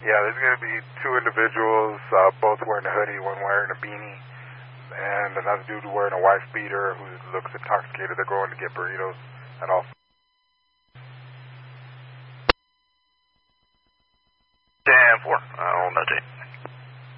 Yeah, there's going to be two individuals, both wearing a hoodie, one wearing a beanie, and another dude wearing a wife beater who looks intoxicated. They're going to get burritos at all.